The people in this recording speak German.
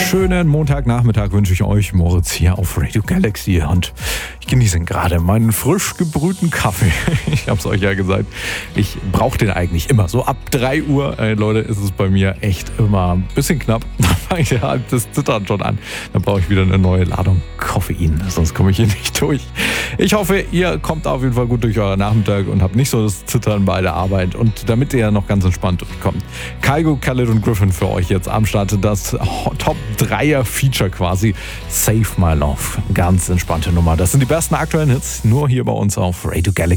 Schönen Montagnachmittag wünsche ich euch, Moritz hier auf Radio Galaxy, und ich genieße gerade meinen frisch gebrühten Kaffee. Ich habe es euch ja gesagt, ich brauche den eigentlich immer. So ab 3 Uhr, Leute, ist es bei mir echt immer ein bisschen knapp. Da fängt ja das Zittern schon an. Dann brauche ich wieder eine neue Ladung Koffein, sonst komme ich hier nicht durch. Ich hoffe, ihr kommt auf jeden Fall gut durch euren Nachmittag und habt nicht so das Zittern bei der Arbeit. Und damit ihr noch ganz entspannt durchkommt, Kygo, Khaled und Griffin für euch jetzt am Start. Das Top-3er-Feature quasi, Save My Love. Ganz entspannte Nummer. Das sind die besten aktuellen Hits, nur hier bei uns auf Radio Galaxy.